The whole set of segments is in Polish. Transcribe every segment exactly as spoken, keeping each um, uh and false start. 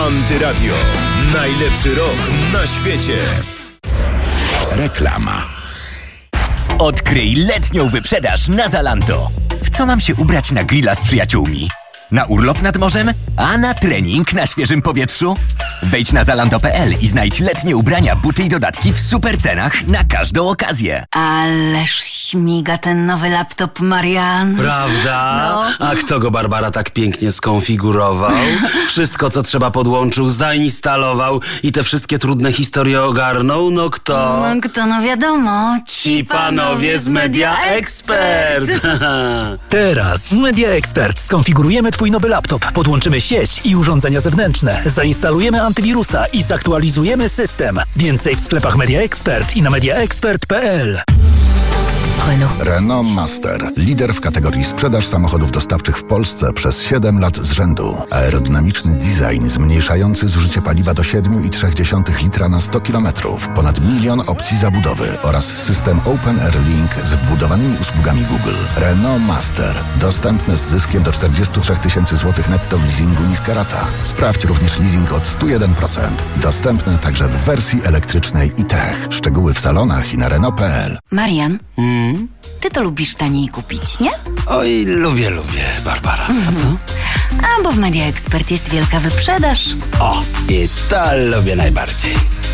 Antyradio. Najlepszy rok na świecie. Reklama. Odkryj letnią wyprzedaż na Zalando. W co mam się ubrać na grilla z przyjaciółmi? Na urlop nad morzem? A na trening na świeżym powietrzu? Wejdź na zalando kropka p l i znajdź letnie ubrania, buty i dodatki w super cenach na każdą okazję. Ależ śmiga ten nowy laptop, Marian. Prawda? No. A kto go, Barbara, tak pięknie skonfigurował? Wszystko, co trzeba, podłączył, zainstalował i te wszystkie trudne historie ogarnął? No kto? No kto, no wiadomo. Ci panowie z Media Expert. Teraz w Media Expert skonfigurujemy Twój nowy laptop, podłączymy sieć i urządzenia zewnętrzne, zainstalujemy antywirusa i zaktualizujemy system. Więcej w sklepach Media Expert i na media expert kropka p l. Renault. Renault Master. Lider w kategorii sprzedaż samochodów dostawczych w Polsce przez siedem lat z rzędu. Aerodynamiczny design zmniejszający zużycie paliwa do siedem przecinek trzy litra na sto kilometrów. Ponad milion opcji zabudowy oraz system Open Air Link z wbudowanymi usługami Google. Renault Master. Dostępny z zyskiem do czterdzieści trzy tysięcy złotych netto w leasingu niska rata. Sprawdź również leasing od sto jeden procent. Dostępny także w wersji elektrycznej i tech. Szczegóły w salonach i na Renault kropka p l. Marian, Mm? ty to lubisz taniej kupić, nie? Oj, lubię, lubię, Barbara. A co? A bo w Media Expert jest wielka wyprzedaż. O, i to lubię najbardziej.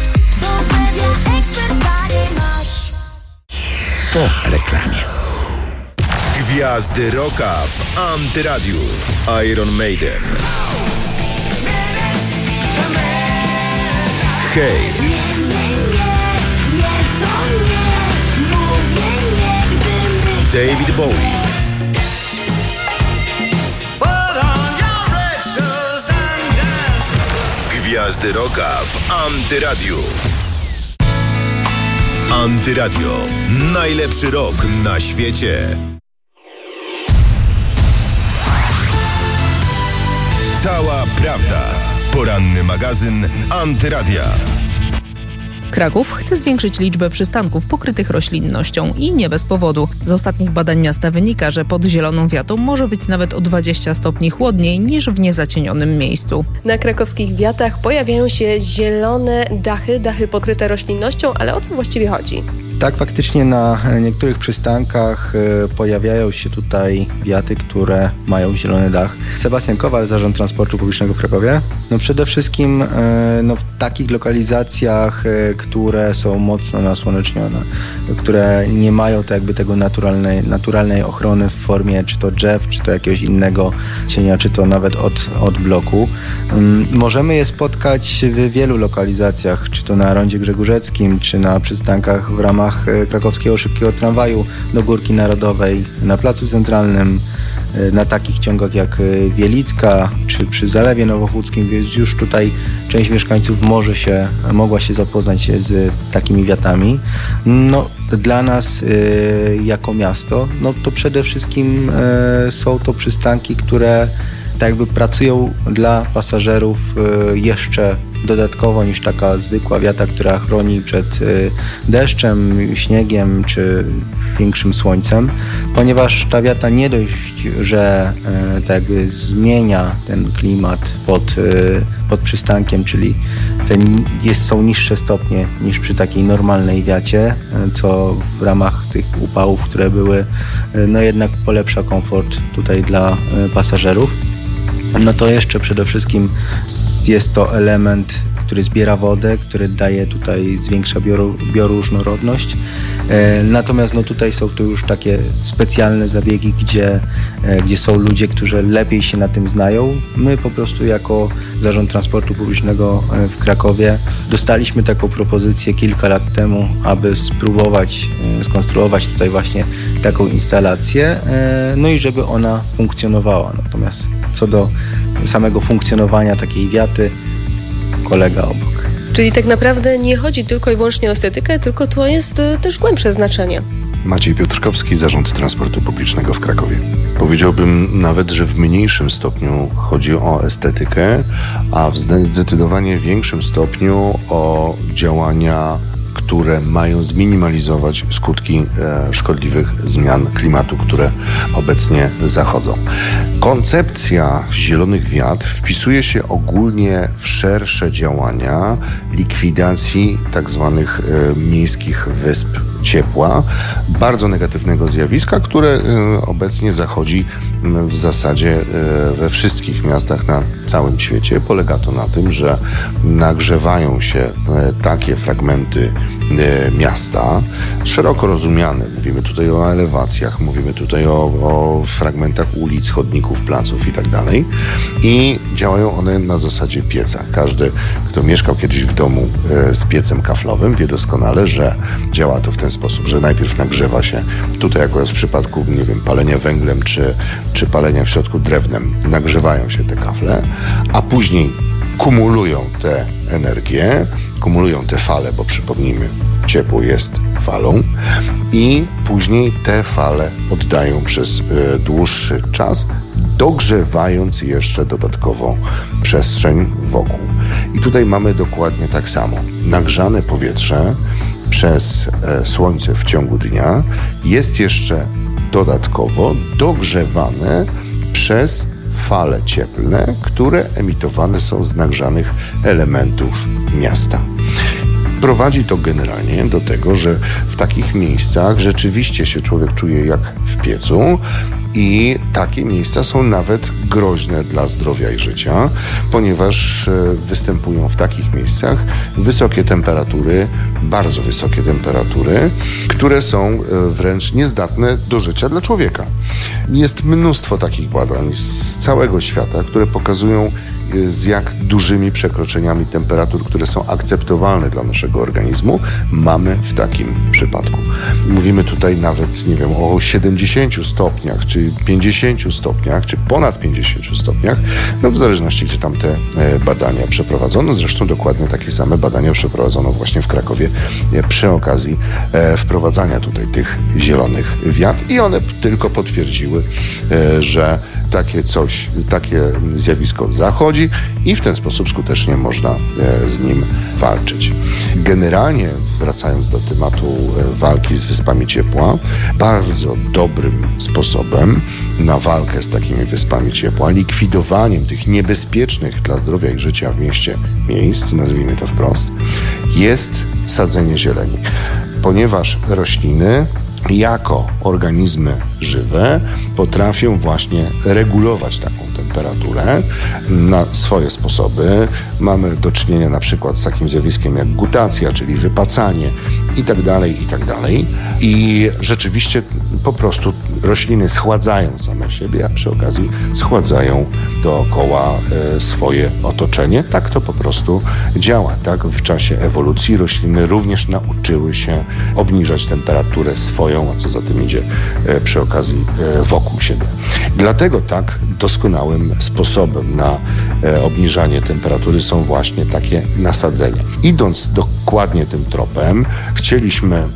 Po reklamie. Gwiazdy rocka w Antyradiu. Iron Maiden. Hej. David Bowie. Gwiazdy rocka w Antyradiu. Antyradio. Najlepszy rok na świecie. Cała prawda. Poranny magazyn Antyradia. Kraków chce zwiększyć liczbę przystanków pokrytych roślinnością i nie bez powodu. Z ostatnich badań miasta wynika, że pod zieloną wiatą może być nawet o dwadzieścia stopni chłodniej niż w niezacienionym miejscu. Na krakowskich wiatach pojawiają się zielone dachy, dachy pokryte roślinnością, ale o co właściwie chodzi? Tak, faktycznie na niektórych przystankach pojawiają się tutaj wiaty, które mają zielony dach. Sebastian Kowal, Zarząd Transportu Publicznego w Krakowie. No przede wszystkim no, w takich lokalizacjach, które są mocno nasłonecznione, które nie mają tak jakby tego naturalnej, naturalnej ochrony w formie czy to drzew, czy to jakiegoś innego cienia, czy to nawet od, od bloku. Możemy je spotkać w wielu lokalizacjach, czy to na rondzie Grzegórzeckim, czy na przystankach w ramach krakowskiego szybkiego tramwaju do Górki Narodowej, na Placu Centralnym, na takich ciągach jak Wielicka, czy przy Zalewie Nowochódzkim, więc już tutaj część mieszkańców może się, mogła się zapoznać z takimi wiatami. No, dla nas y, jako miasto, no to przede wszystkim y, są to przystanki, które tak jakby pracują dla pasażerów y, jeszcze dodatkowo niż taka zwykła wiata, która chroni przed y, deszczem, śniegiem czy większym słońcem, ponieważ ta wiata nie dość, że y, tak jakby zmienia ten klimat pod, y, pod przystankiem, czyli ten jest, są niższe stopnie niż przy takiej normalnej wiacie, y, co w ramach tych upałów, które były, y, no jednak polepsza komfort tutaj dla y, pasażerów. No to jeszcze przede wszystkim jest to element, który zbiera wodę, który daje tutaj, zwiększa bioru, bioróżnorodność. E, natomiast no tutaj są to już takie specjalne zabiegi, gdzie, e, gdzie są ludzie, którzy lepiej się na tym znają. My po prostu jako Zarząd Transportu Publicznego w Krakowie dostaliśmy taką propozycję kilka lat temu, aby spróbować e, skonstruować tutaj właśnie taką instalację, e, no i żeby ona funkcjonowała. Natomiast co do samego funkcjonowania takiej wiaty, kolega obok. Czyli tak naprawdę nie chodzi tylko i wyłącznie o estetykę, tylko to jest y, też głębsze znaczenie. Maciej Piotrkowski, Zarząd Transportu Publicznego w Krakowie. Powiedziałbym nawet, że w mniejszym stopniu chodzi o estetykę, a w zdecydowanie większym stopniu o działania które mają zminimalizować skutki e, szkodliwych zmian klimatu, które obecnie zachodzą. Koncepcja zielonych wiat wpisuje się ogólnie w szersze działania likwidacji tak zwanych e, miejskich wysp ciepła, bardzo negatywnego zjawiska, które e, obecnie zachodzi w zasadzie e, we wszystkich miastach na całym świecie. Polega to na tym, że nagrzewają się e, takie fragmenty e, miasta, szeroko rozumiane. Mówimy tutaj o elewacjach, mówimy tutaj o, o fragmentach ulic, chodników, placów i tak dalej. I działają one na zasadzie pieca. Każdy, kto mieszkał kiedyś w domu e, z piecem kaflowym, wie doskonale, że działa to w ten sposób, że najpierw nagrzewa się, tutaj akurat w przypadku, nie wiem, palenia węglem czy, czy palenia w środku drewnem, nagrzewają się te kafle, a później kumulują tę energię, kumulują te fale, bo przypomnijmy, ciepło jest falą i później te fale oddają przez y, dłuższy czas, dogrzewając jeszcze dodatkowo przestrzeń wokół. I tutaj mamy dokładnie tak samo. Nagrzane powietrze przez e, słońce w ciągu dnia jest jeszcze dodatkowo dogrzewane przez fale cieplne, które emitowane są z nagrzanych elementów miasta. Prowadzi to generalnie do tego, że w takich miejscach rzeczywiście się człowiek czuje jak w piecu i takie miejsca są nawet groźne dla zdrowia i życia, ponieważ występują w takich miejscach wysokie temperatury, bardzo wysokie temperatury, które są wręcz niezdatne do życia dla człowieka. Jest mnóstwo takich badań z całego świata, które pokazują, z jak dużymi przekroczeniami temperatur, które są akceptowalne dla naszego organizmu, mamy w takim przypadku. Mówimy tutaj nawet, nie wiem, o siedemdziesięciu stopniach, czy pięćdziesięciu stopniach, czy ponad pięćdziesięciu stopniach, no w zależności, gdzie tam te badania przeprowadzono. Zresztą dokładnie takie same badania przeprowadzono właśnie w Krakowie przy okazji wprowadzania tutaj tych zielonych wiat i one tylko potwierdziły, że takie coś, takie zjawisko zachodzi i w ten sposób skutecznie można z nim walczyć. Generalnie, wracając do tematu walki z wyspami ciepła, bardzo dobrym sposobem na walkę z takimi wyspami ciepła, likwidowaniem tych niebezpiecznych dla zdrowia i życia w mieście miejsc, nazwijmy to wprost, jest sadzenie zieleni. Ponieważ rośliny jako organizmy żywe potrafią właśnie regulować taką temperaturę na swoje sposoby. Mamy do czynienia na przykład z takim zjawiskiem jak gutacja, czyli wypacanie i tak dalej, i tak dalej. I rzeczywiście po prostu rośliny schładzają same siebie, a przy okazji schładzają dookoła e, swoje otoczenie. Tak to po prostu działa. Tak w czasie ewolucji rośliny również nauczyły się obniżać temperaturę swoją, a co za tym idzie e, przy okazji e, wokół siebie. Dlatego tak doskonałym sposobem na e, obniżanie temperatury są właśnie takie nasadzenia. Idąc dokładnie tym tropem, chcieliśmy m,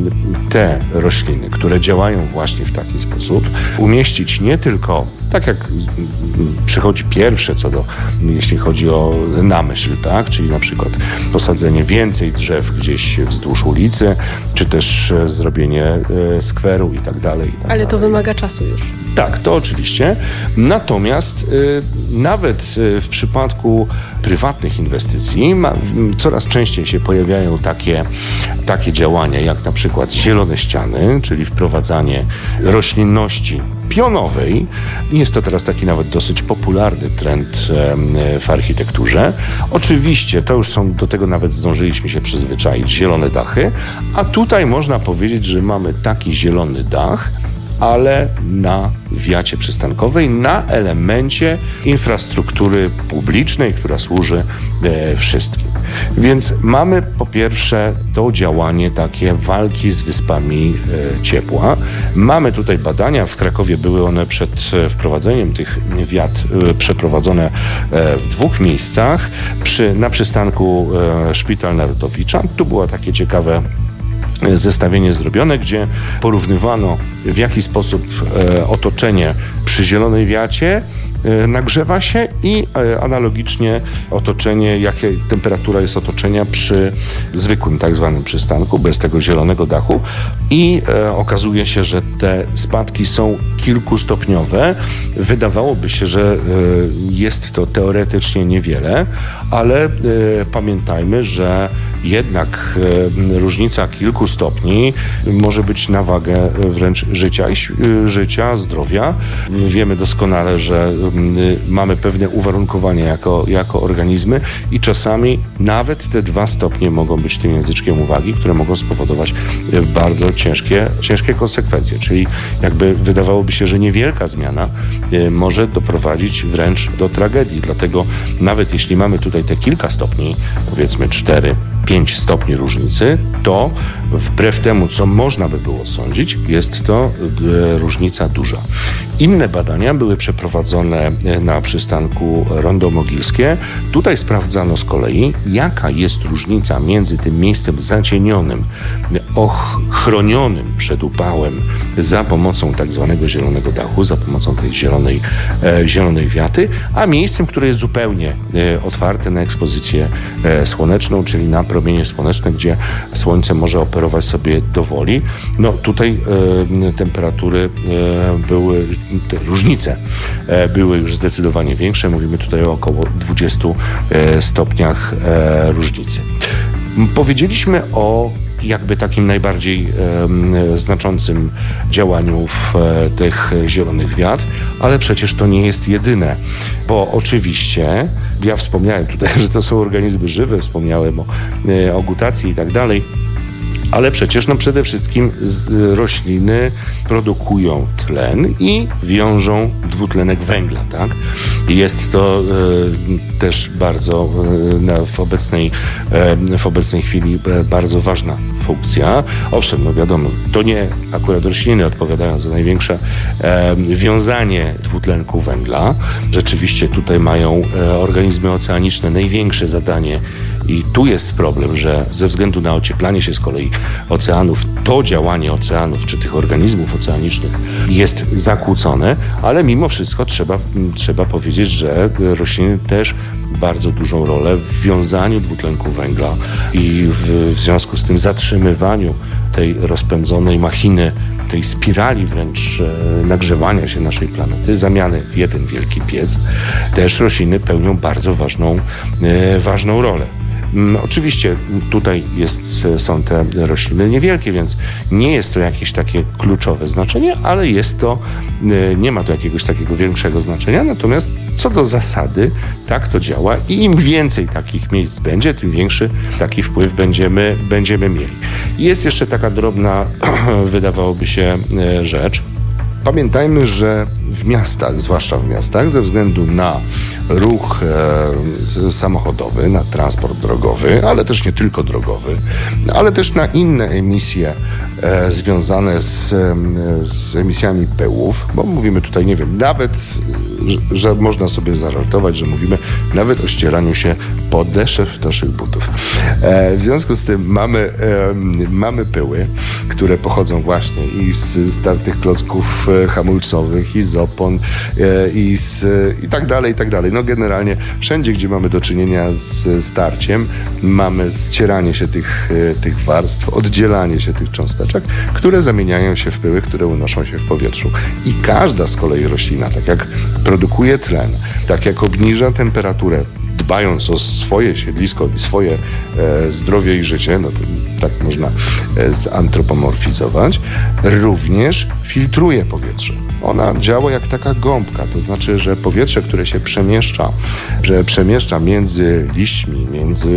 te rośliny, które działają właśnie w taki sposób, umieścić nie tylko, tak jak przychodzi pierwsze co do, jeśli chodzi o na myśl, tak? Czyli na przykład posadzenie więcej drzew gdzieś wzdłuż ulicy, czy też zrobienie e, skweru i tak dalej. I tak Ale dalej. to wymaga czasu już. Tak, to oczywiście. Natomiast y, nawet y, w przypadku prywatnych inwestycji ma, w, coraz częściej się pojawiają takie, takie działania, jak na przykład zielone ściany, czyli wprowadzanie roślinności pionowej. Jest to teraz taki nawet dosyć popularny trend e, w architekturze. Oczywiście to już są, do tego nawet zdążyliśmy się przyzwyczaić, zielone dachy, a tutaj można powiedzieć, że mamy taki zielony dach, ale na wiacie przystankowej, na elemencie infrastruktury publicznej, która służy e, wszystkim. Więc mamy po pierwsze to działanie takie walki z wyspami e, ciepła. Mamy tutaj badania, w Krakowie były one przed wprowadzeniem tych wiat e, przeprowadzone e, w dwóch miejscach. Przy, na przystanku e, Szpital Narodowicza. Tu było takie ciekawe zestawienie zrobione, gdzie porównywano, w jaki sposób e, otoczenie przy zielonej wiacie nagrzewa się i analogicznie otoczenie, jakie temperatura jest otoczenia przy zwykłym tak zwanym przystanku, bez tego zielonego dachu i e, okazuje się, że te spadki są kilkustopniowe. Wydawałoby się, że e, jest to teoretycznie niewiele, ale e, pamiętajmy, że jednak e, różnica kilku stopni może być na wagę wręcz życia, i, życia, zdrowia. Wiemy doskonale, że m, mamy pewne uwarunkowania jako, jako organizmy i czasami nawet te dwa stopnie mogą być tym języczkiem uwagi, które mogą spowodować bardzo ciężkie, ciężkie konsekwencje. Czyli jakby wydawałoby się, że niewielka zmiana e, może doprowadzić wręcz do tragedii. Dlatego nawet jeśli mamy tutaj te kilka stopni, powiedzmy cztery, pięć stopni różnicy, to wbrew temu, co można by było sądzić, jest to e, różnica duża. Inne badania były przeprowadzone na przystanku Rondo Mogilskie. Tutaj sprawdzano z kolei, jaka jest różnica między tym miejscem zacienionym, ochronionym przed upałem za pomocą tak zwanego zielonego dachu, za pomocą tej zielonej, e, zielonej wiaty, a miejscem, które jest zupełnie e, otwarte na ekspozycję e, słoneczną, czyli na promienie słoneczne, gdzie słońce może operować sobie do woli. No tutaj e, temperatury e, były, te różnice e, były już zdecydowanie większe. Mówimy tutaj o około dwudziestu e, stopniach e, różnicy. Powiedzieliśmy o jakby takim najbardziej e, znaczącym działaniu w e, tych zielonych wiat, ale przecież to nie jest jedyne, bo oczywiście ja wspomniałem tutaj, że to są organizmy żywe, wspomniałem o, e, o gutacji i tak dalej, ale przecież no przede wszystkim z rośliny produkują tlen i wiążą dwutlenek węgla, tak? Jest to e, też bardzo e, na, w, obecnej, e, w obecnej chwili e, bardzo ważna funkcja. Owszem, no wiadomo, to nie akurat rośliny odpowiadają za największe e, wiązanie dwutlenku węgla. Rzeczywiście tutaj mają e, organizmy oceaniczne największe zadanie i tu jest problem, że ze względu na ocieplanie się z kolei oceanów, to działanie oceanów czy tych organizmów oceanicznych jest zakłócone, ale mimo wszystko trzeba, trzeba powiedzieć, że rośliny też bardzo dużą rolę w wiązaniu dwutlenku węgla i w, w związku z tym zatrzymywaniu tej rozpędzonej machiny, tej spirali wręcz e, nagrzewania się naszej planety, zamiany w jeden wielki piec, też rośliny pełnią bardzo ważną, e, ważną rolę. Oczywiście tutaj jest, są te rośliny niewielkie, więc nie jest to jakieś takie kluczowe znaczenie, ale jest to, nie ma to jakiegoś takiego większego znaczenia, natomiast co do zasady tak to działa i im więcej takich miejsc będzie, tym większy taki wpływ będziemy, będziemy mieli. Jest jeszcze taka drobna, wydawałoby się, rzecz. Pamiętajmy, że w miastach, zwłaszcza w miastach, ze względu na ruch e, samochodowy, na transport drogowy, ale też nie tylko drogowy, ale też na inne emisje e, związane z, e, z emisjami pyłów, bo mówimy tutaj, nie wiem, nawet, że, że można sobie zażartować, że mówimy nawet o ścieraniu się podeszew naszych butów. E, w związku z tym mamy, e, mamy pyły, które pochodzą właśnie i z, z tych klocków hamulcowych, i z opon, e, i, z, i tak dalej, i tak dalej. No generalnie wszędzie, gdzie mamy do czynienia z starciem, mamy ścieranie się tych, tych warstw, oddzielanie się tych cząsteczek, które zamieniają się w pyły, które unoszą się w powietrzu. I każda z kolei roślina, tak jak produkuje tlen, tak jak obniża temperaturę, dbając o swoje siedlisko i swoje e, zdrowie i życie, no to, tak można e, zantropomorfizować, również filtruje powietrze. Ona działa jak taka gąbka, to znaczy, że powietrze, które się przemieszcza, że przemieszcza między liśćmi, między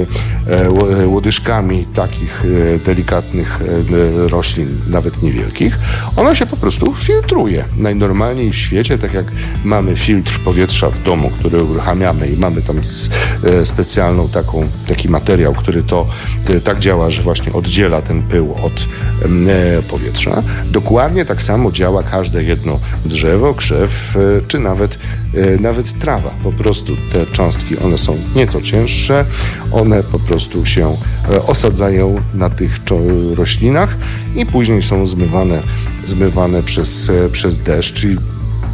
e, łodyżkami takich e, delikatnych e, roślin, nawet niewielkich, ono się po prostu filtruje. Najnormalniej w świecie, tak jak mamy filtr powietrza w domu, który uruchamiamy i mamy tam z, e, specjalną taką, taki materiał, który to e, tak działa, że właśnie oddziela ten pył od e, powietrza. Dokładnie tak samo działa każde jedno drzewo, krzew, czy nawet, nawet trawa. Po prostu te cząstki, one są nieco cięższe, one po prostu się osadzają na tych roślinach i później są zmywane, zmywane przez, przez deszcz i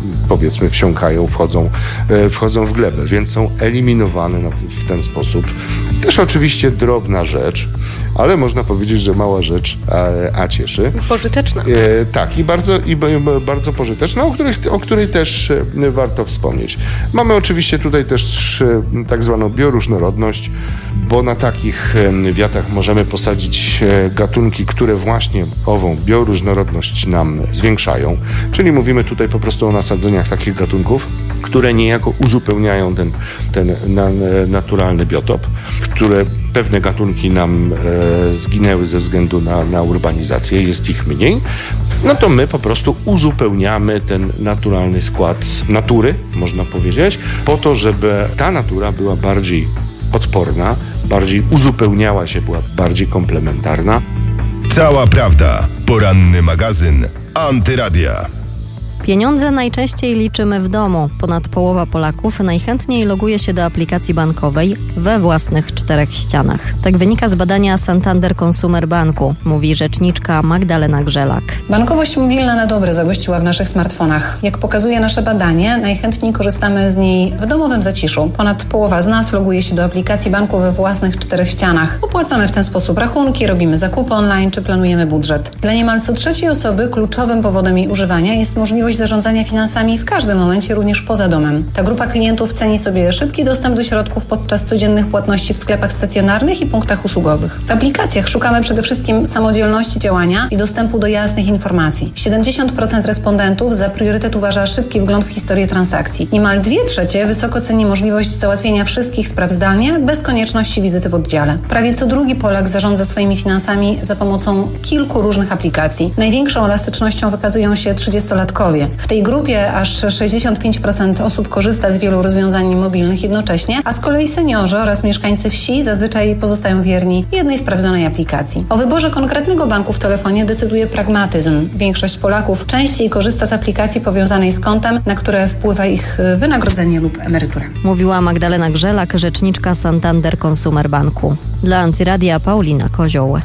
powiedzmy wsiąkają, wchodzą, wchodzą w glebę, więc są eliminowane na ten, w ten sposób. Też oczywiście drobna rzecz, ale można powiedzieć, że mała rzecz, a, a cieszy. Pożyteczna. E, tak, i bardzo, i bardzo pożyteczna, o, których, o której też warto wspomnieć. Mamy oczywiście tutaj też tak zwaną bioróżnorodność, bo na takich wiatach możemy posadzić gatunki, które właśnie ową bioróżnorodność nam zwiększają. Czyli mówimy tutaj po prostu o nasadzeniach takich gatunków, które niejako uzupełniają ten, ten na, naturalny biotop, które pewne gatunki nam e, zginęły ze względu na, na urbanizację, jest ich mniej, no to my po prostu uzupełniamy ten naturalny skład natury, można powiedzieć, po to, żeby ta natura była bardziej odporna, bardziej uzupełniała się, była bardziej komplementarna. Cała prawda. Poranny magazyn Antyradia. Pieniądze najczęściej liczymy w domu. Ponad połowa Polaków najchętniej loguje się do aplikacji bankowej we własnych czterech ścianach. Tak wynika z badania Santander Consumer Banku, mówi rzeczniczka Magdalena Grzelak. Bankowość mobilna na dobre zagościła w naszych smartfonach. Jak pokazuje nasze badanie, najchętniej korzystamy z niej w domowym zaciszu. Ponad połowa z nas loguje się do aplikacji banku we własnych czterech ścianach. Opłacamy w ten sposób rachunki, robimy zakupy online czy planujemy budżet. Dla niemal co trzeciej osoby kluczowym powodem jej używania jest możliwość zarządzania finansami w każdym momencie, również poza domem. Ta grupa klientów ceni sobie szybki dostęp do środków podczas codziennych płatności w sklepach stacjonarnych i punktach usługowych. W aplikacjach szukamy przede wszystkim samodzielności działania i dostępu do jasnych informacji. siedemdziesiąt procent respondentów za priorytet uważa szybki wgląd w historię transakcji. Niemal dwie trzecie wysoko ceni możliwość załatwienia wszystkich spraw zdalnie, bez konieczności wizyty w oddziale. Prawie co drugi Polak zarządza swoimi finansami za pomocą kilku różnych aplikacji. Największą elastycznością wykazują się trzydziestolatkowie. W tej grupie aż sześćdziesiąt pięć procent osób korzysta z wielu rozwiązań mobilnych jednocześnie, a z kolei seniorzy oraz mieszkańcy wsi zazwyczaj pozostają wierni jednej sprawdzonej aplikacji. O wyborze konkretnego banku w telefonie decyduje pragmatyzm. Większość Polaków częściej korzysta z aplikacji powiązanej z kontem, na które wpływa ich wynagrodzenie lub emerytura. Mówiła Magdalena Grzelak, rzeczniczka Santander Consumer Banku. Dla Antyradia Paulina Kozioł.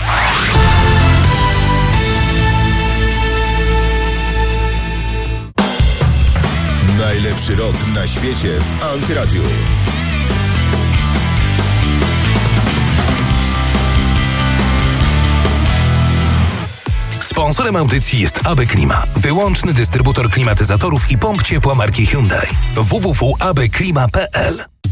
Najlepszy rok na świecie w Antyradiu. Sponsorem audycji jest A B Klima, wyłączny dystrybutor klimatyzatorów i pomp ciepła marki Hyundai. w w w kropka a b klima kropka p l